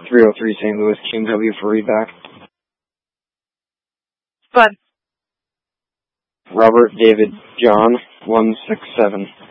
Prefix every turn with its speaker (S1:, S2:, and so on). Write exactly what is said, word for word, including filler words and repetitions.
S1: three oh three Saint Louis, Q M W for readback.
S2: Bud.
S1: Robert David John, one six seven.